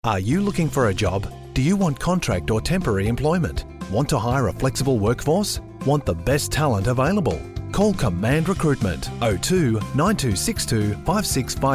Are you looking for a job? Do you want contract or temporary employment? Want to hire a flexible workforce? Want the best talent available? Call Command Recruitment 02 9262 5656